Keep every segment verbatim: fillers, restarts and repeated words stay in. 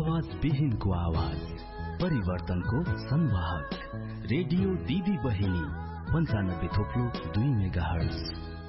आवाज विहीनको आवाज, परिवर्तनको संवाहक, रेडियो दिदी बहिनी पञ्चानब्बे थोप्लो दुई मेगाहर्ज।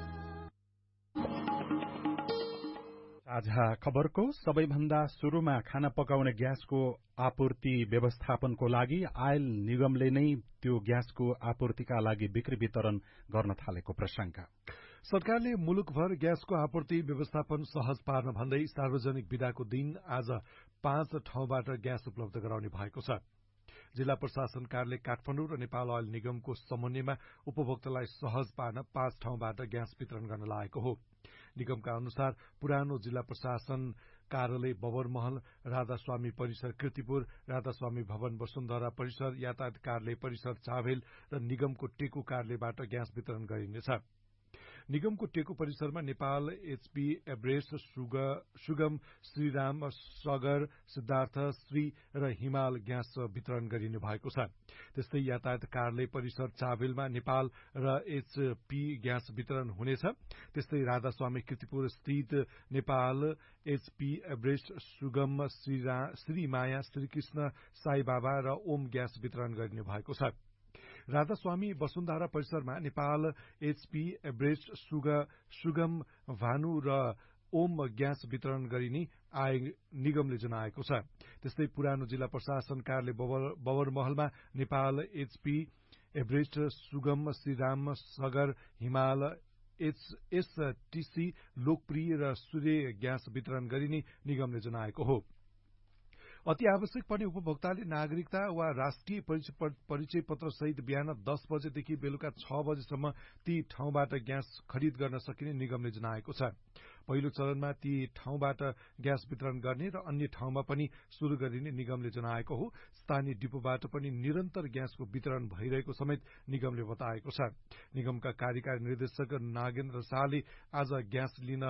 साझा खबरको सबैभन्दा सुरुमा खाना पकाउने ग्यासको आपूर्ति व्यवस्थापनको लागि आयल निगमले नै त्यो ग्यासको आपूर्तिका लागि बिक्री वितरण गर्न थालेको प्रसंग। सरकारले मुलुकभर ग्यासको आपूर्ति व्यवस्थापन सहज पार्न भन्दै सार्वजनिक बिदाको दिन आज पाँच ठाउँबाट ग्यास उपलब्ध गराउने भएको छ। जिल्ला प्रशासन कार्यालय काठमाडौँ र नेपाल अयल निगमको समन्वयमा उपभोक्तालाई सहज पार्न पाँच ठाउँबाट ग्यास वितरण गर्न लागेको हो। निगमका अनुसार पुरानो जिल्ला प्रशासन कार्यालय बबरमहल, राधास्वामी परिसर कृतिपुर, राधास्वामी भवन वसुन्धरा परिसर, यातायात कार्यालय परिसर चाभेल र निगमको टेकु कार्यालयबाट ग्यास वितरण गरिनेछ। निगमको टेकु परिसरमा नेपाल, एचपी, एभरेस्ट, सुगम, श्रीराम, सगर, सिद्धार्थ, श्री र हिमाल ग्यास वितरण गरिने भएको छ। त्यस्तै यातायात कार्यालय परिसर चाभेलमा नेपाल र एचपी ग्यास वितरण हुनेछ। त्यस्तै राधास्वामी कृतिपुर स्थित नेपाल, एचपी, एभरेस्ट, सुगम, श्रीमाया, श्रीकृष्ण, साई बाबा र ओम ग्यास वितरण गरिने भएको छ। राधास्वामी वसुन्धरा परिसरमा नेपाल, एचपी, एभरेस्ट, सुगम, भानु र ओम ग्यास वितरण गरिने आय निगमले जनाएको छ। त्यस्तै पुरानो जिल्ला प्रशासन कार्यालय बबरमहलमा नेपाल, एचपी, एभरेस्ट, सुगम, श्रीराम, सगर, हिमाल, एसटीसी, लोकप्रिय र सूर्य ग्यास वितरण गरिने निगमले जनाएको हो। अति आवश्यक पर्ने उपभोक्ताले नागरिकता वा राष्ट्रिय परिचय पत्र सहित बिहान दस बजेदेखि बेलुका छ बजेसम्म ती ठाउँबाट ग्यास खरिद गर्न सकिने निगमले जनाएको छ। पहिलो चरणमा ती ठाउँबाट ग्यास वितरण गर्ने र अन्य ठाउँमा पनि शुरू गरिने निगमले जनाएको हो। स्थानीय डिपोबाट पनि निरन्तर ग्यासको वितरण भइरहेको समेत निगमले बताएको छ। निगमका कार्यकारी निर्देशक नागेन्द्र शाहले आज ग्यास लिन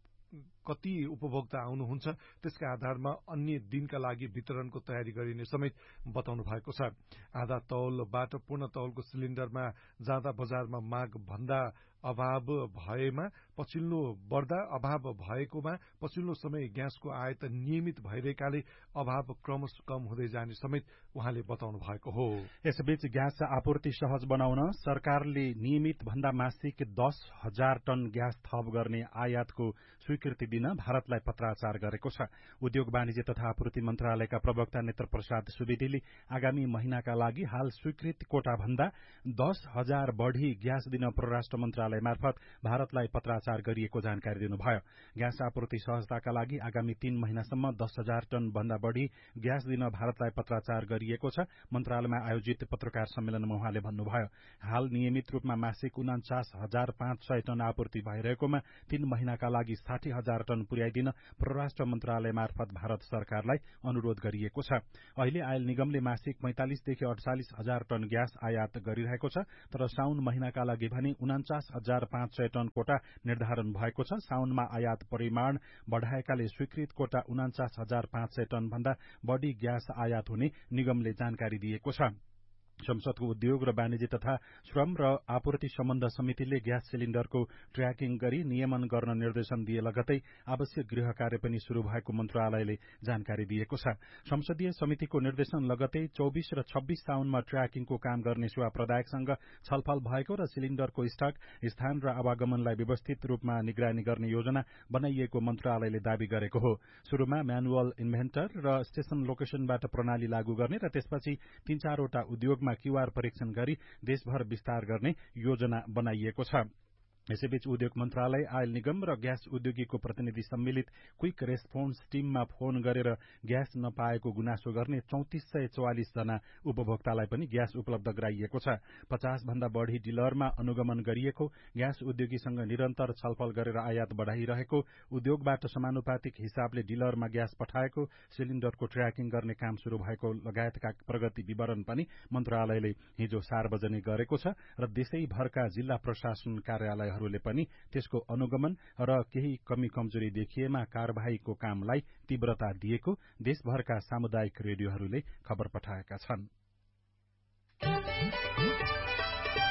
कति उपभोक्ता आउनुहुन्छ त्यसका आधारमा अन्य दिनका लागि वितरणको तयारी गरिने समेत बताउनु भएको छ। आधा तौलबाट पूर्ण तौलको सिलिण्डरमा जाँदा बजारमा माग भन्दा अभाव भएमा पछिल्लो बढ्दा अभाव भएकोमा पछिल्लो समय ग्यासको आयात नियमित भइरहेकाले अभाव क्रमशः कम हुँदै जाने समेत उहाँले बताउनु भएको हो। यसबीच ग्यास आपूर्ति सहज बनाउन सरकारले नियमित भन्दा मासिक दस हजार टन ग्यास थप गर्ने आयातको स्वीकृति दिन भारतलाई पत्राचार गरेको छ। उद्योग वाणिज्य तथा आपूर्ति मन्त्रालयका प्रवक्ता नेत्र प्रसाद सुवेदीले आगामी महिनाका लागि हाल स्वीकृत कोटा भन्दा दस हजार बढ़ी ग्यास दिन परराष्ट्र मन्त्रालय मार्फत भारतलाई पत्राचार गरिएको जानकारी दिनुभयो। ग्यास आपूर्ति सहजताका लागि आगामी तीन महिनासम्म दस हजार टन भन्दा बढ़ी ग्यास दिन भारतलाई पत्राचार गरिएको छ। मन्त्रालयमा आयोजित पत्रकार सम्मेलनमा उहाँले भन्नुभयो, हाल नियमित रूपमा मासिक उनाचास हजार पाँच सय टन आपूर्ति भइरहेकोमा तीन महिनाका लागि साठी हजार टन पुर्याइदिन परराष्ट्र मन्त्रालय मार्फत भारत सरकारलाई अनुरोध गरिएको छ। अहिले आयल निगमले मासिक पैंतालिसदेखि अडचालिस हजार टन ग्यास आयात गरिरहेको छ, तर साउन महिनाका लागि भने उनाचास हजार पाँच सय टन कोटा निर्धारण भएको छ। साउनमा आयात परिमाण बढ़ाएकाले स्वीकृत कोटा उनाचास हजार पाँच सय टन भन्दा बढ़ी ग्यास आयात हुने निगमले जानकारी दिएको छ। संसदको उद्योग र वाणिज्य तथा श्रम र आपूर्ति सम्बन्ध समितिले ग्यास सिलिण्डरको ट्र्याकिङ गरी नियमन गर्न निर्देशन दिए लगतै आवश्यक गृह कार्य पनि शुरू भएको मन्त्रालयले जानकारी दिएको छ। संसदीय समितिको निर्देशन लगतै चौबीस र छब्बीस साउनमा ट्र्याकिङको काम गर्ने सेवा प्रदायकसँग छलफल भएको र सिलिण्डरको स्टक, स्थान र आवागमनलाई व्यवस्थित रूपमा निगरानी गर्ने योजना बनाइएको मन्त्रालयले दावी गरेको हो। शुरूमा म्यानुअल इन्भेन्टर र स्टेशन लोकेशनबाट प्रणाली लागू गर्ने र त्यसपछि तीन चारवटा उद्योग क्यूआर परीक्षण गरी देशभर विस्तार गर्ने योजना बनाइएको छ। यसैबीच उद्योग मन्त्रालय, आयल निगम र ग्यास उद्योगीको प्रतिनिधि सम्मिलित क्विक रेस्पोन्स टीममा फोन गरेर ग्यास नपाएको गुनासो गर्ने चौतिस सय चौवालिस जना उपभोक्तालाई पनि ग्यास उपलब्ध गराइएको छ। पचास भन्दा बढ़ी डिलरमा अनुगमन गरिएको, ग्यास उद्योगीसँग निरन्तर छलफल गरेर आयात बढ़ाइरहेको, उद्योगबाट समानुपातिक हिसाबले डिलरमा ग्यास पठाएको, सिलिण्डरको ट्र्याकिङ गर्ने काम शुरू भएको लगायतका प्रगति विवरण पनि मन्त्रालयले हिजो सार्वजनिक गरेको छ र देशैभरका जिल्ला प्रशासन कार्यालय हरूले पनि त्यसको अनुगमन र केही कमी कमजोरी देखिएमा कार्यवाहीको कामलाई तीव्रता दिएको देशभरका सामुदायिक रेडियोहरूले खबर पठाएका छन्।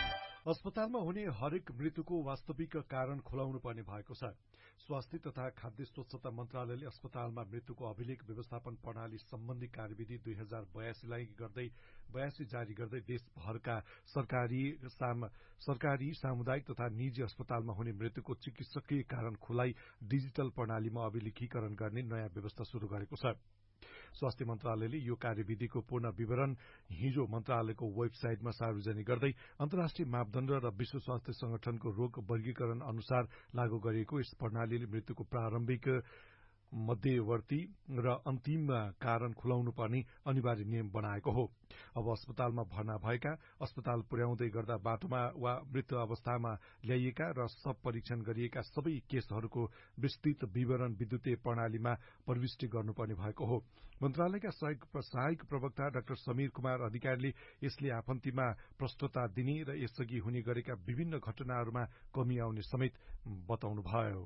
अस्पतालमा हुने हरेक मृत्युको वास्तविक कारण खुलाउनु पर्ने भएको छ। स्वास्थ्य तथा खाद्य स्वच्छता मन्त्रालयले अस्पतालमा मृत्युको अभिलेख व्यवस्थापन प्रणाली सम्बन्धी कार्यविधि दुई हजार बयासीलाई गर्दै बयासी जारी गर्दै देशभरका सरकारी साम, सरकारी सामुदायिक तथा निजी अस्पतालमा हुने मृत्युको चिकित्सकीय कारण खुलाई डिजिटल प्रणालीमा अभिलेखीकरण गर्ने नयाँ व्यवस्था शुरू गरेको छ। स्वास्थ्य मन्त्रालयले यो कार्यविधिको पूर्ण विवरण हिजो मन्त्रालयको वेबसाइटमा सार्वजनिक गर्दै अन्तर्राष्ट्रिय मापदण्ड र विश्व स्वास्थ्य संगठनको रोग वर्गीकरण अनुसार लागू गरिएको यस प्रणालीले मृत्युको प्रारम्भिक मध्यवर्ती र अन्तिम कारण खुलाउनु पर्ने अनिवार्य नियम बनाएको हो। अब अस्पतालमा भर्ना भएका, अस्पताल पुर्याउँदै गर्दा बाटोमा वा मृत्यु अवस्थामा ल्याइएका र सब परीक्षण गरिएका सबै केसहरूको विस्तृत विवरण विद्युतीय प्रणालीमा प्रविष्टि गर्नुपर्ने भएको हो। मन्त्रालयका सहायक प्रवक्ता डाक्टर समीर कुमार अधिकारीले यसले आफन्तीमा प्रष्टता दिने र यसअघि हुने गरेका विभिन्न घटनाहरूमा कमी आउने समेत बताउनुभयो।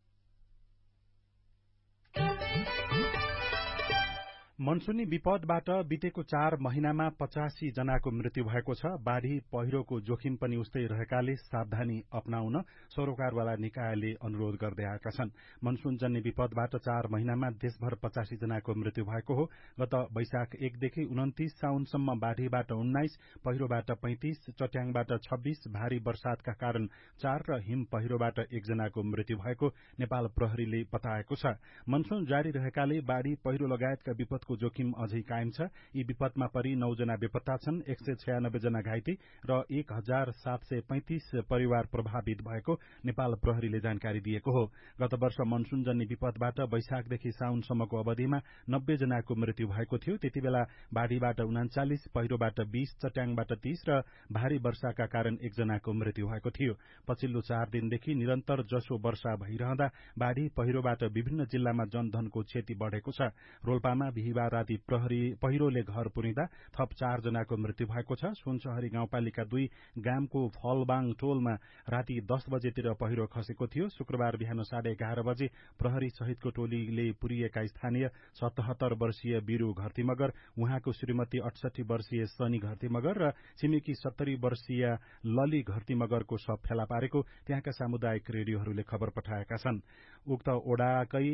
मनसुनी विपदबाट बितेको चार महिनामा पचासी जनाको मृत्यु भएको छ। बाढ़ी पहिरोको जोखिम पनि उस्तै रहेकाले सावधानी अपनाउन सरोकारवाला निकायले अनुरोध गर्दै आएका छन्। मनसुनजन्य विपदबाट चार महिनामा देशभर पचासी जनाको मृत्यु भएको हो। गत वैशाख एकदेखि उन्तिस साउनसम्म बाढ़ीबाट उन्नाइस, पहिरोबाट पैंतिस, चट्याङबाट छब्बीस, भारी वर्षातका कारण चार र हिम पहिरोबाट एकजनाको मृत्यु भएको नेपाल प्रहरीले बताएको छ। मनसुन जारी रहेकाले बाढ़ी पहिरो लगायतका विपद को जोखिम अझै कायम छ। यी विपदमा परि नौ जना बेपत्ता छन्। एक सय छयानब्बे जना घाइते र एक हजार सात सय पैंतिस परिवार प्रभावित भएको नेपाल प्रहरीले जानकारी दिएको हो। गत वर्ष मनसुनजन्य विपदबाट वैशाखदेखि साउनसम्मको अवधिमा नब्बे जनाको मृत्यु भएको थियो। त्यति बेला बाढ़ीबाट उनाचालिस, पहिरोबाट बीस, चट्याङबाट तीस र भारी वर्षाका कारण एकजनाको मृत्यु भएको थियो। पछिल्लो चार दिनदेखि निरन्तर जसो वर्षा भइरहँदा बाढ़ी पहिरोबाट विभिन्न जिल्लामा जनधनको क्षति बढ़ेको छ। रोल्पामा बिहिबार राति प्रहरी पहिरोले घर पुरिँदा थप चार जनाको मृत्यु भएको छ। सुनसहरी गाउँपालिका दुई गामको फलबाङ टोलमा राति दस बजेतिर पहिरो खसेको थियो। शुक्रबार बिहान साढे एघार बजे प्रहरी सहितको टोलीले पुरिएका स्थानीय सतहत्तर वर्षीय बिरू घरतीमगर, उहाँको श्रीमती अठसठी वर्षीय सनी घरतीमगर र छिमेकी सत्तरी वर्षीय लली घरतीमगरको शव फेला पारेको त्यहाँका सामुदायिक रेडियोहरूले खबर पठाएका छन्। उक्त ओडाकै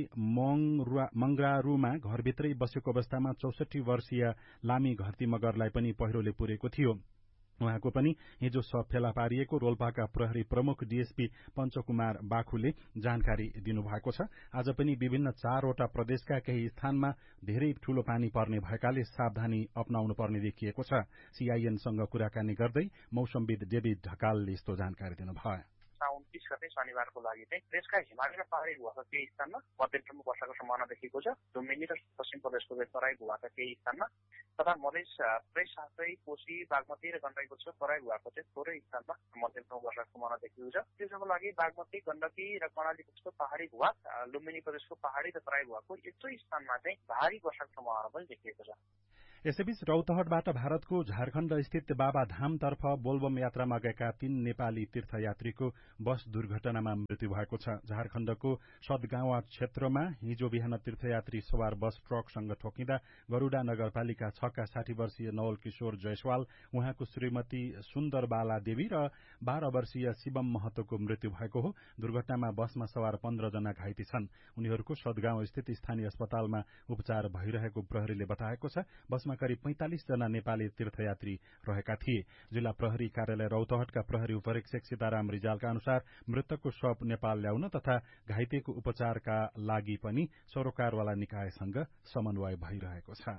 मंगरारूमा घरभित्रै बसेको अवस्थामा चौसठी वर्षीय लामी घरतीमगरलाई पनि पहिरोले पुरेको थियो। उहाँको पनि हिजो शव फेला पारिएको रोल्पाका प्रहरी प्रमुख डीएसपी पञ्चकुमार बाखुले जानकारी दिनुभएको छ। आज पनि विभिन्न चारवटा प्रदेशका केही स्थानमा धेरै ठूलो पानी पर्ने भएकाले सावधानी अपनाउनु पर्ने देखिएको छ। सीआईएनसँग कुराकानी गर्दै मौसमविद डेभिड ढकालले यस्तो जानकारी दिनुभयो। उन्तीस गते शनिबारको लागि चाहिँ देशका हिमाली र पहाडी भूभागका केही स्थानमा मध्यमसम्म वर्षाको सम्भावना देखिएको छ। लुम्बिनी र पश्चिम प्रदेशको तराई भूभागका केही स्थानमा तथा मधेस प्रेस साथै कोशी, बागमती र गण्डकीको छ तराई भूभागको चाहिँ थोरै स्थानमा मध्यमसम्म वर्षाको सम्भावना देखिएको छ। त्यसको लागि बागमती, गण्डकी र कर्णाली प्रदेशको पहाडी भूभाग, लुम्बिनी प्रदेशको पहाडी र तराई भूभागको एक दुई स्थानमा चाहिँ भारी वर्षाको सम्भावना पनि देखिएको छ। यसैबीच रौतहटबाट भारतको झारखण्ड स्थित बाबा धामतर्फ बोलबम यात्रामा गएका तीन नेपाली तीर्थयात्रीको बस दुर्घटनामा मृत्यु भएको छ। झारखण्डको सदगाउँवा क्षेत्रमा हिजो बिहान तीर्थयात्री सवार बस ट्रकसँग ठोकिँदा गरूडा नगरपालिका छका साठी वर्षीय नवल किशोर जयसवाल, उहाँको श्रीमती सुन्दरबाला देवी र बाह्र वर्षीय शिवम महतोको मृत्यु भएको हो। दुर्घटनामा बसमा सवार पन्ध्र जना घाइते छन्। उनीहरूको सदगाउँ स्थित स्थानीय अस्पतालमा उपचार भइरहेको प्रहरीले बताएको छ। बसमा करिब पैंतालिस जना नेपाली तीर्थयात्री रहेका थिए। जिल्ला प्रहरी कार्यालय रौतहटका प्रहरी उपरीक्षक सीताराम रिजालका अनुसार मृतकको शव नेपाल ल्याउन तथा घाइतेको उपचारका लागि पनि सरोकारवाला निकायसँग समन्वय भइरहेको छ।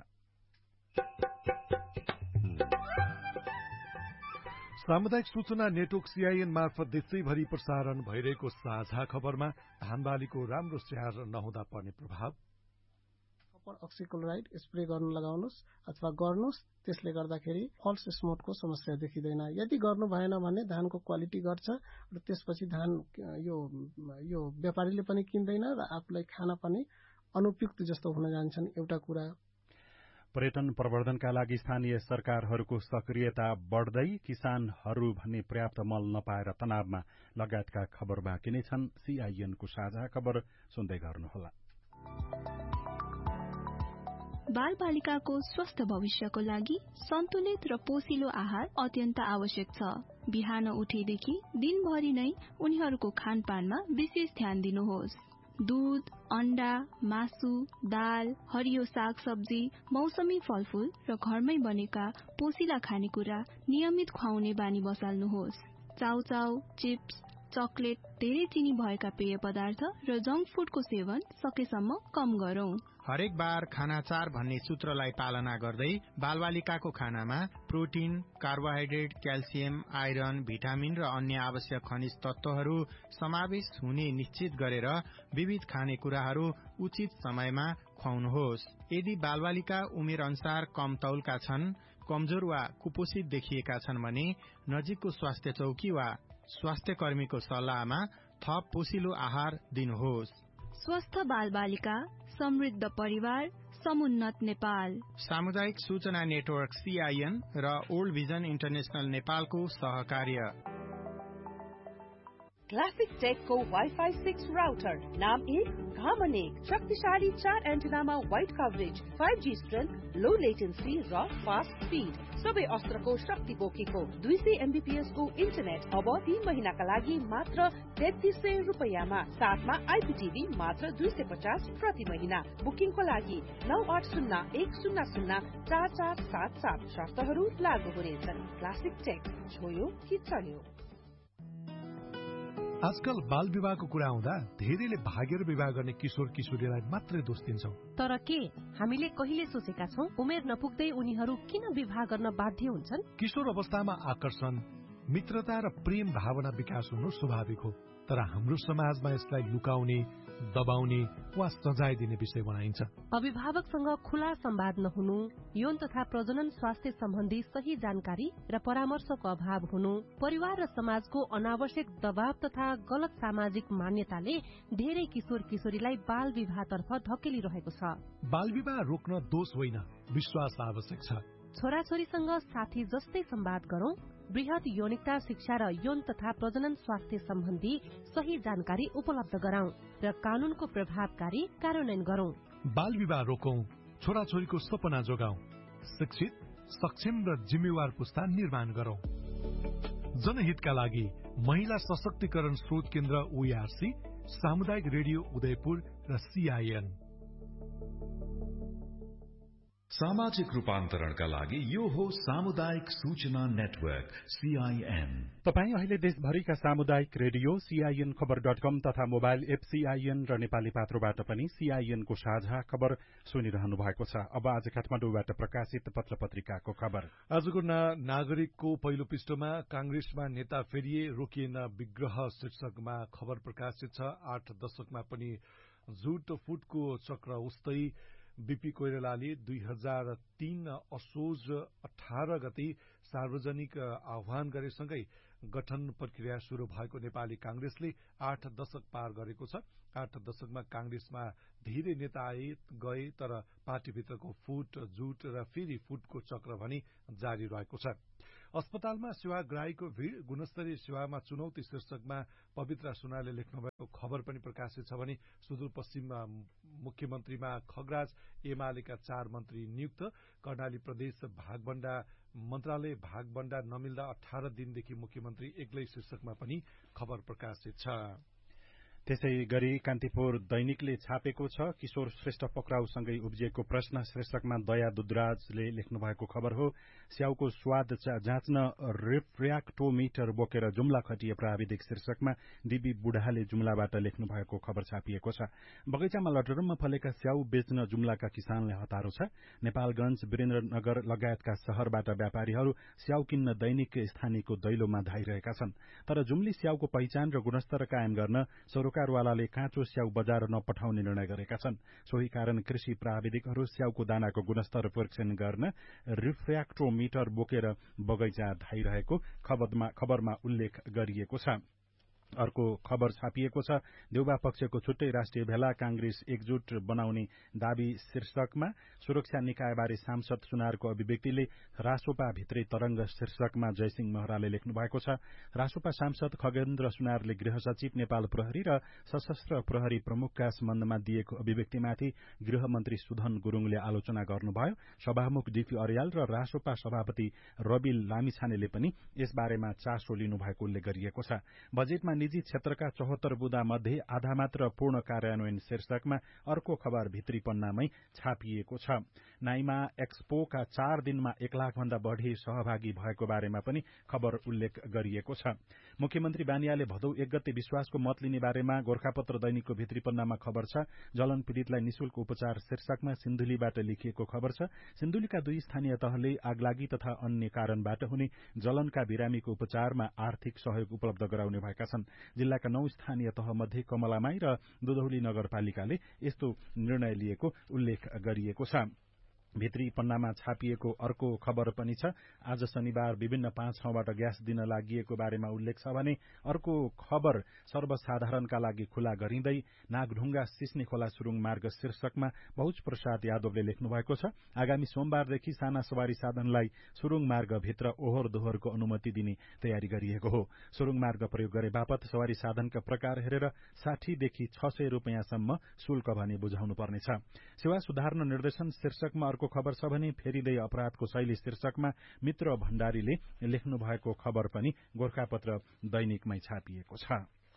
सामुदायिक सूचना नेटवर्क सीआईएन मार्फत देशैभरि प्रसारण भइरहेको साझा खबरमा धानबालीको राम्रो स्याहार नहुँदा पर्ने प्रभाव, अक्सिक्लोराइड स्प्रे गर्न लगाउनुहोस् अथवा गर्नुहोस्, त्यसले गर्दाखेरि फल्स स्मोटको समस्या देखिँदैन। यदि गर्नु भएन भने धानको क्वालिटी घट्छ र त्यसपछि धान यो यो व्यापारीले पनि किन्दैन र आफूलाई खान पनि अनुपयुक्त जस्तो हुन जान्छन्। एउटा कुरा पर्यटन प्रवर्धनका लागि स्थानीय सरकारहरूको सक्रियता बढ्दै, किसानहरू भने पर्याप्त मल नपाएर तनावमा लगायतका खबर बाँकी नै छन्। सीआईएनको साझा खबर सुन्दै गर्नुहोला। बालबालिकाको स्वस्थ भविष्यको लागि सन्तुलित र पोषिलो आहार अत्यन्त आवश्यक छ। बिहान उठेदेखि दिनभरि नै उनीहरूको खानपानमा विशेष ध्यान दिनुहोस्। दूध, अण्डा, मासु, दाल, हरियो साग सब्जी, मौसमी फलफूल र घरमै बनेका पोषिला खानेकुरा नियमित खुवाउने बानी बसाल्नुहोस्। चाउचाउ, चिप्स, चकलेट, धेरै चिनी भएका पेय पदार्थ र जंक फुडको सेवन सकेसम्म कम गरौं। हरेक बार खाना चार भन्ने सूत्रलाई पालना गर्दै बालबालिकाको खानामा protein, carbohydrate, calcium, iron, vitamin र अन्य आवश्यक खनिज तत्वहरू समावेश हुने निश्चित गरेर विविध खानेकुराहरू उचित समयमा खुवाउनुहोस्। यदि बालबालिका उमेर अनुसार कम तौलका छन्, कमजोर वा कुपोषित देखिएका छन् भने नजिकको स्वास्थ्य चौकी वा स्वास्थ्य कर्मीको सल्लाहमा थप पोषिलो आहार दिनुहोस्। स्वस्थ बालबालिका, समृद्ध परिवार, समुन्नत नेपाल। सामुदायिक सूचना नेटवर्क सीआईएन र ओल्ड भिजन इन्टरनेशनल नेपालको सहकार्य। क्लासिक टेकको वाइफाई सिक्स राउटर, नाम एक घामन एक, शक्तिशाली चार एन्टेनामा wide coverage, five G strength, लो लेटेन्सी र फास्ट स्पीड, सबै अस्त्रको शक्ति बोकेको दुई सय एमबीपीएस को इन्टरनेट अब तीन महिनाका लागि मात्र तेत्तीस सय रुपियाँमा, साथमा आइपीटीभी मात्र दुई सय पचास प्रति महिना। बुकिङको लागि नौ आठ शून्य एक शून्य शून्य चार चार सात सात, शर्तहरू लागू हुनेछन्। क्लासिक टेक, छोयो कि चल्यो। आजकल बाल विवाहको कुरा आउँदा धेरैले भागेर विवाह गर्ने किशोर किशोरीलाई मात्रै दोष दिन्छौं। तर के हामीले कहिले सोचेका छौं उमेर नपुग्दै उनीहरू किन विवाह गर्न बाध्य हुन्छन्? किशोर अवस्थामा आकर्षण, मित्रता र प्रेम भावना विकास हुनु स्वाभाविक हो, तर हाम्रो समाजमा यसलाई लुकाउने, दबाउने वा सजाय दिने विषय बनाइन्छ। अभिभावकसँग खुला संवाद नहुनु, यौन तथा प्रजनन स्वास्थ्य सम्बन्धी सही जानकारी र परामर्शको अभाव हुनु, परिवार र समाजको अनावश्यक दबाव तथा गलत सामाजिक मान्यताले धेरै किशोर किशोरीलाई बाल विवाहतर्फ धकेलिरहेको छ। बाल विवाह रोक्न दोष होइन, विश्वास आवश्यक छ। छोराछोरीसँग साथी जस्तै संवाद गरौं, बृहत यौनिकता शिक्षा र यौन तथा प्रजनन स्वास्थ्य सम्बन्धी सही जानकारी उपलब्ध गराउँ र कानूनको प्रभावकारी कार्यान्वयन गरौं। बाल विवाह रोकौं, छोराछोरीको सपना जोगाउँ, शिक्षित, सक्षम र जिम्मेवार पुस्ता निर्माण गरौं। जनहितका लागि महिला सशक्तिकरण स्रोत केन्द्र ओईआरसी, सामुदायिक रेडियो उदयपुर र सीआईएन। सामाजिक रूपान्तरणका लागि यो हो सामुदायिक सूचना नेटवर्क सीआईएन। तपाईँ अहिले देशभरिका सामुदायिक रेडियो सीआईएन खबर डट कम तथा मोबाइल एप सीआईएन र नेपाली पात्रोबाट पनि सीआईएन को साझा खबर सुनिरहनु भएको छ। अब आज काठमाडौँबाट प्रकाशित पत्र पत्रिकाको खबर। आजको नागरिकको पहिलो पृष्ठमा कांग्रेसमा नेता फेरिए रोकिएन विग्रह शीर्षकमा खबर प्रकाशित छ। आठ दशकमा पनि झुट फुटको चक्र उस्तै। बीपी कोइरालाले दुई हजार तीन असोज अठार गते सार्वजनिक आह्वान गरेसँगै गठन प्रक्रिया शुरू भएको नेपाली कांग्रेसले आठ दशक पार गरेको छ। आठ दशकमा कांग्रेसमा धेरै नेता आए गए, तर पार्टीभित्रको फुट, झुट र फेरि फुटको चक्र भने जारी रहेको छ। अस्पतालमा सेवाग्राहीको भीड़, गुणस्तरीय सेवामा चुनौती शीर्षकमा पवित्र सुनाले लेख्नु भएको खबर पनि प्रकाशित छ भने सुदूरपश्चिममा मुख्यमन्त्रीमा खगराज, एमालेका चार मन्त्री नियुक्त, कर्णाली प्रदेश भागबण्डा मन्त्रालय भागबण्डा नमिल्दा अठार दिनदेखि मुख्यमन्त्री एक्लै शीर्षकमा पनि खबर प्रकाशित छ। त्यसै गरी कान्तिपुर दैनिकले छापेको छ किशोर श्रेष्ठ पक्राउसँगै उब्जिएको प्रश्न शीर्षकमा दया दुधराजले लेख्नु भएको खबर हो। स्याउको स्वाद जाँच्न रिफ्र्याक्टोमिटर बोकेर जुम्ला खटिए प्राविधिक शीर्षकमा दिबी बुढाले जुम्लाबाट लेख्नु भएको खबर छापिएको छ। बगैँचामा लटरम्म फलेका स्याउ बेच्न जुम्लाका किसानले हतारो छ। नेपालगञ्ज, वीरेन्द्रनगर लगायतका शहरबाट व्यापारीहरू स्याउ किन्न दैनिक स्थानीयको दैलोमा धाइरहेका छन्। तर जुम्ली स्याउको पहिचान र गुणस्तर कायम गर्न सरकारवालाले काँचो स्याउ बजार नपठाउने निर्णय गरेका छन्। सोही कारण कृषि प्राविधिकहरू स्याउको दानाको गुणस्तर परीक्षण गर्न रिफ्र्याक्टोमिटर बोकेर बगैँचा धाइरहेको खबरमा खबरमा उल्लेख गरिएको छ। अर्को खबर छापिएको छ। देउबा पक्षको छुट्टै राष्ट्रिय भेला, कांग्रेस एकजुट बनाउने दावी शीर्षकमा। सुरक्षा निकायबारे सांसद सुनारको अभिव्यक्तिले रासोपा भित्रै तरंग शीर्षकमा जयसिंह महराले लेख्नु भएको छ। रासोपा सांसद खगेन्द्र सुनारले गृह सचिव, नेपाल प्रहरी र सशस्त्र प्रहरी प्रमुखका सम्बन्धमा दिएको अभिव्यक्तिमाथि गृहमन्त्री सुधन गुरूङले आलोचना गर्नुभयो। सभामुख डीपी अर्याल र रासोपा सभापति रवि लामिछानेले पनि यसबारेमा चासो लिनुभएको उल्लेख गरिएको छ। बजेटमा निजी क्षेत्रका चौहत्तर बुँदा मध्ये आधा मात्र पूर्ण कार्यान्वयन शीर्षकमा अर्को खबर भित्री पन्नामै छापिएको छ। नाइमा एक्सपोका चार दिनमा एक लाख भन्दा बढ़ी सहभागी भएको बारेमा पनि खबर उल्लेख गरिएको छ। मुख्यमन्त्री बानियाले भदौ एक गते विश्वासको मत लिने बारेमा गोरखापत्र दैनिकको भित्री पन्नामा खबर छ। जलन पीड़ितलाई निशुल्क उपचार शीर्षकमा सिन्धुलीबाट लेखिएको खबर छ। सिन्धुलीका दुई स्थानीय तहले आगलागी तथा अन्य कारणबाट हुने जलनका बिरामीको उपचारमा आर्थिक सहयोग उपलब्ध गराउने भएका छन्। जिल्लाका नौ स्थानीय तह मध्ये कमलामाई र दुधौली नगरपालिकाले यस्तो निर्णय लिएको उल्लेख गरिएको छ। भित्री पन्नामा छापिएको अर्को खबर पनि छ। आज शनिबार विभिन्न पाँच ठाउँबाट ग्यास दिन लागिएको बारेमा उल्लेख छ भने अर्को खबर सर्वसाधारणका लागि खुला गरिँदै नागढुङ्गा सिस्ने खोला सुरुङ मार्ग शीर्षकमा बहुज प्रसाद यादवले लेख्नु भएको छ। आगामी सोमबारदेखि साना सवारी साधनलाई सुरुङ मार्गभित्र ओहोर दोहोरको अनुमति दिने तयारी गरिएको हो। सुरुङ मार्ग प्रयोग गरे बापत सवारी साधनका प्रकार हेरेर साठीदेखि छ सय रुपियाँसम्म शुल्क भने बुझाउनु पर्नेछ। सेवा सुधार्न निर्देशन शीर्षकमा अर्को खबर छ भने फेरिँदै अपराधको शैली शीर्षकमा मित्र भण्डारीले लेख्नु भएको खबर पनि गोरखापत्र दैनिकमै छापिएको छ।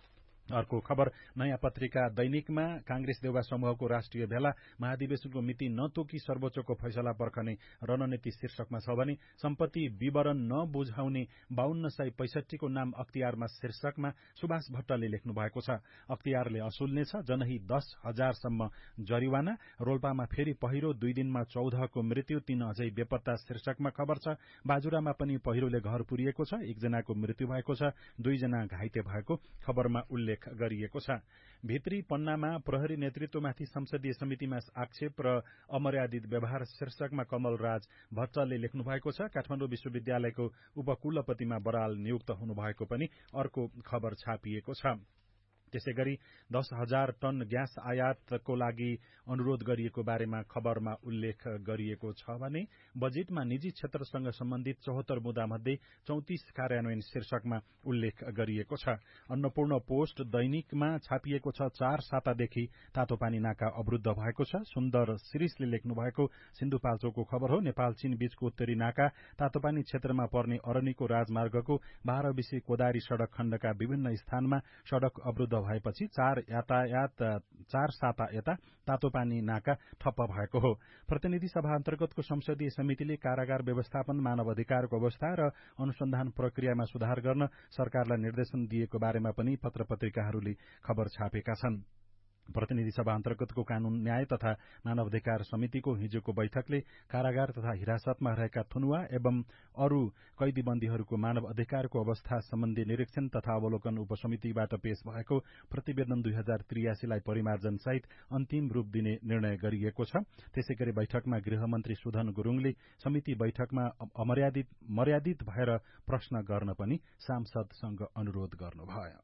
अर्को खबर नयाँ पत्रिका दैनिकमा कांग्रेस देउबा समूहको राष्ट्रिय भेला महाधिवेशनको मिति नतोकी सर्वोच्चको फैसला पर्खने रणनीति शीर्षकमा छ भने सम्पत्ति विवरण नबुझाउने बाहन्न सय पैसठीको नाम अख्तियारमा शीर्षकमा सुभाष भट्टले लेख्नु भएको छ। अख्तियारले असुल्नेछ जनही दस हजारसम्म जरिवाना। रोल्पामा फेरि पहिरो, दुई दिनमा चौधको मृत्यु, तीन अझै बेपत्ता शीर्षकमा खबर छ। बाजुरामा पनि पहिरोले घर पुरिएको छ, एकजनाको मृत्यु भएको छ, दुईजना घाइते भएको खबरमा उल्लेख गरिएको छ। भित्री पन्नामा प्रहरी नेतृत्वमाथि संसदीय समितिमा आक्षेप र अमर्यादित व्यवहार शीर्षकमा कमलराज भट्टले लेख्नु भएको छ। काठमाडौँ विश्वविद्यालयको उपकुलपतिमा बराल नियुक्त हुनुभएको पनि अर्को खबर छापिएको छ। त्यसै गरी दस हजार टन ग्यास आयातको लागि अनुरोध गरिएको बारेमा खबरमा उल्लेख गरिएको छ भने बजेटमा निजी क्षेत्रसँग सम्बन्धित चौहत्तर मुद्दा मध्ये चौतिस कार्यान्वयन शीर्षकमा उल्लेख गरिएको छ। अन्नपूर्ण पोस्ट दैनिकमा छापिएको छ। चार सातादेखि तातोपानी नाका अवरुद्ध भएको छ। सुन्दर शिरीषले लेख्नु भएको सिन्धुपाल्चोकको खबर हो। नेपाल चीन बीचको उत्तरी नाका तातोपानी क्षेत्रमा पर्ने अरनीको राजमार्गको बाह्र बिसी कोदारी सड़क खण्डका विभिन्न स्थानमा सड़क अवरुद्ध भएपछि चार यातायात चार साता यता तातोपानी नाका ठप्प भएको हो। प्रतिनिधि सभा अन्तर्गतको संसदीय समितिले कारागार व्यवस्थापन, मानव अधिकारको अवस्था र अनुसन्धान प्रक्रियामा सुधार गर्न सरकारलाई निर्देशन दिएको बारेमा पनि पत्र पत्रिकाहरूले खबर छापेका छन्। प्रतिनिधि सभा अन्तर्गतको कानून, न्याय तथा मानवाधिकार समितिको हिजोको बैठकले कारागार तथा हिरासतमा रहेका थुनुवा एवं अरू कैदीबन्दीहरूको मानव अधिकारको अवस्था सम्बन्धी निरीक्षण तथा अवलोकन उपसमितिबाट पेश भएको प्रतिवेदन दुई हजार त्रियासीलाई परिमार्जन सहित अन्तिम रूप दिने निर्णय गरिएको छ। त्यसै गरी बैठकमा गृहमन्त्री सुधन गुरूङले समिति बैठकमा अमर्यादित मर्यादित भएर प्रश्न गर्न पनि सांसदसँग अनुरोध गर्नुभयो।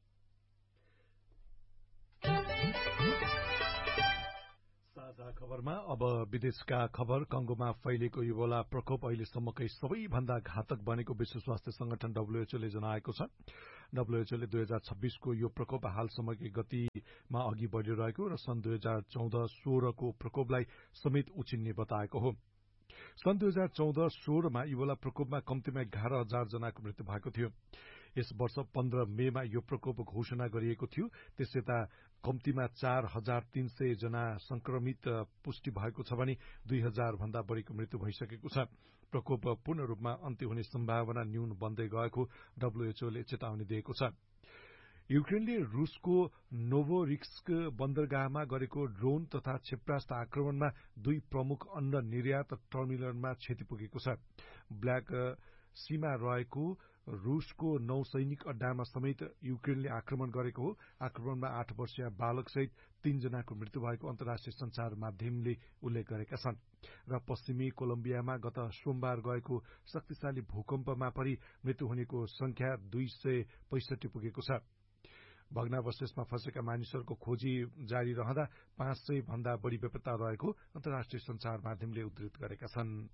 साझा खबरमा अब विदेशका खबर। कंगोमा फैलिएको इबोला प्रकोप अहिलेसम्मकै सबैभन्दा घातक बनेको विश्व स्वास्थ्य संगठन डब्ल्यूएचओले जनाएको छ। डब्ल्यूएचओले दुई हजार छब्बीसको यो प्रकोप हालसम्मकै गतिमा अघि बढ़िरहेको र सन् दुई हजार चौध सोह्रको प्रकोपलाई समेत उछिन्ने बताएको हो। सन् दुई हजार चौध सोह्रमा इबोला प्रकोपमा कम्तीमा एघार हजार जनाको मृत्यु भएको थियो। यस वर्ष पन्ध्र मेमा यो प्रकोप घोषणा गरिएको थियो। त्यसयता कम्तीमा चार हजार तीन सय जना संक्रमित पुष्टि भएको छ भने दुई हजार भन्दा बढ़ीको मृत्यु भइसकेको छ। प्रकोप पूर्ण रूपमा अन्त्य हुने सम्भावना न्यून बन्दै गएको डब्ल्यूएचओले चेतावनी दिएको छ। युक्रेनले रूसको नोभोरिस्क बन्दरगाहमा गरेको ड्रोन तथा क्षेपणास्त्र आक्रमणमा दुई प्रमुख अन्न निर्यात टर्मिनलमा क्षति पुगेको छ। ब्ल्याक सीमा रहेको रूसको नौसैनिक अड्डामा समेत युक्रेनले आक्रमण गरेको हो। आक्रमणमा आठ वर्षीय बालक सहित तीनजनाको मृत्यु भएको अन्तर्राष्ट्रिय संचार माध्यमले उल्लेख गरेका छन्। र पश्चिमी कोलम्बियामा गत सोमबार गएको शक्तिशाली भूकम्पमा परि मृत्यु हुनेको संख्या दुई सय पैसठी पुगेको छ। भग्नावशेषमा फँसेका मानिसहरूको खोजी जारी रहँदा पाँच सय भन्दा बढ़ी बेपत्ता रहेको अन्तर्राष्ट्रिय संचार माध्यमले उद्धृत गरेका छन्।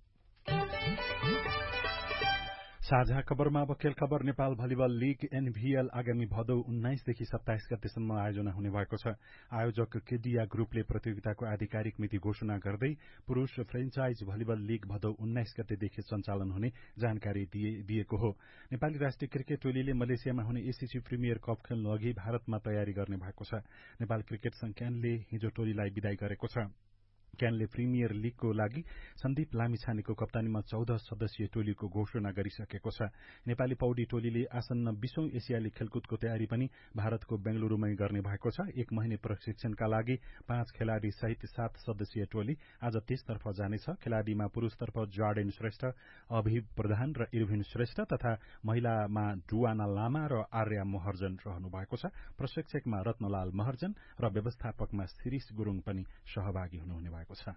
साझा खबरमा अब खेल खबर। नेपाल भलिबल लीग एनभीएल आगामी भदौ उन्नाइसदेखि सत्ताइस गतेसम्म आयोजना हुने भएको छ। आयोजक केडिया ग्रुपले प्रतियोगिताको आधिकारिक मिति घोषणा गर्दै पुरूष फ्रेन्चाइज भलिबल लीग भदौ उन्नाइस गतेदेखि सञ्चालन हुने जानकारी दिएको हो। नेपाली राष्ट्रिय क्रिकेट टोलीले मलेसियामा हुने एसीसी प्रिमियर कप खेल्नु अघि भारतमा तयारी गर्ने भएको छ। नेपाल क्रिकेट संघ क्यानले हिजो टोलीलाई विदाई गरेको छ। क्यानले प्रिमियर लीगको लागि सन्दीप लामिछानेको कप्तानीमा चौध सदस्यीय टोलीको घोषणा गरिसकेको छ। नेपाली पौडी टोलीले आसन्न बीसौं एसियाली खेलकुदको तयारी पनि भारतको बेंगलुरूमै गर्ने भएको छ। एक महिने प्रशिक्षणका लागि पाँच खेलाड़ी सहित सात सदस्यीय टोली आज त्यसतर्फ जानेछ। खेलाड़ीमा पुरूषतर्फ जार्डेन श्रेष्ठ, अभिव प्रधान र इर्भिन श्रेष्ठ तथा महिलामा डुवाना लामा र आर्या महर्जन रहनु भएको छ। प्रशिक्षकमा रत्नलाल महर्जन र व्यवस्थापकमा शिरीष गुरूङ पनि सहभागी हुनुहुने भएको छ।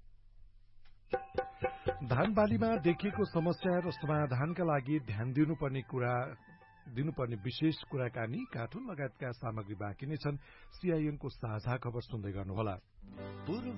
धान बालीमा देखिएको समस्या र समाधानका लागि ध्यान दिनुपर्ने कुरा दिनुपर्ने विशेष कुराकानी कार्टुन लगायतका सामग्री बाँकी नै छन्। सीआईएनको साझा खबर सुन्दै गर्नुहोला।